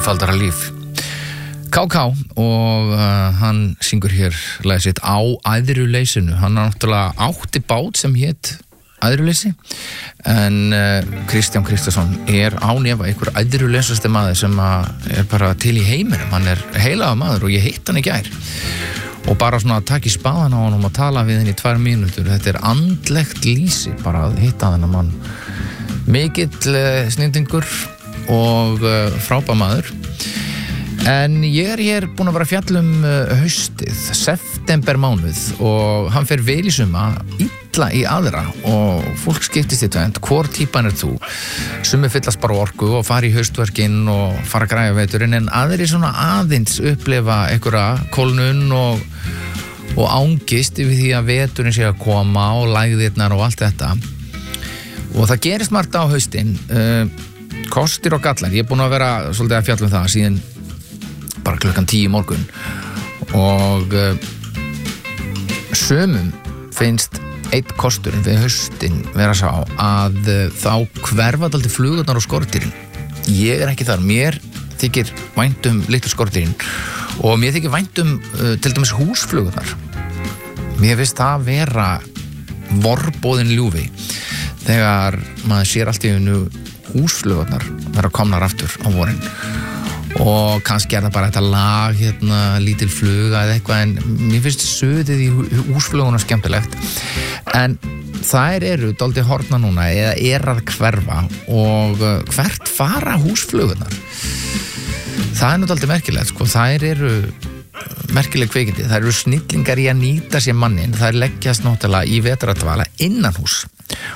einfaldara líf. KK og hann syngur hér lagið sitt Á æðruleysinu. Hann náttúrulega átti bát sem hét æðruleysi en Kristján Kristjánsson ánefa einhver æðruleysasti maður sem bara til í heiminum. Hann heilagur maður og ég hitt hann í gær og bara svona að taka í spaðan á honum og tala við hann í 2 mínútur. Þetta andlegt lýsi bara að hitta þennan mann. Mikill snillingur og frábær maður. En ég hér búin að vera að fjalla haustið, september mánuð og hann fer vel í suma, illa í aðra og fólk skiptist í tvennt, hvor típan þú? Sumir fyllast bara orku og fara í haustverkin og fara að græja veturinn en aðrir svona aðeins upplifa einhverja kólnun og ángist yfir því að veturinn sé að koma og lægðirnar og allt þetta. Og það gerist margt á haustin, kostir og gallar. Ég er búin að vera svolítið að fjalla það síðan bara klukkan 10 morgun og sumum finnst einn kosturinn við haustin vera sá að þá hverfa dálítið flugurnar og skordýrin. Ég ekki þar, mér þykir vænt litlu skordýrin og mér þykir vænt til dæmis húsflugurnar. Mér finnst það vera vorboðin ljúfi þegar maður sér allt í einu húsflugurnar vera komnar aftur á vorin. Og kannski það bara þetta lag lítil fluga eða eitthvað en mér finnst suðið í húsflugunum skemmtilegt en þær dálítið horfna núna eða að hverfa og hvert fara húsflugunar? Það nú dálítið merkilegt sko, þær merkileg kveikindi, þær snillingar í að nýta sér mannin, þær leggjast náttúrulega í vetrardvala innanhús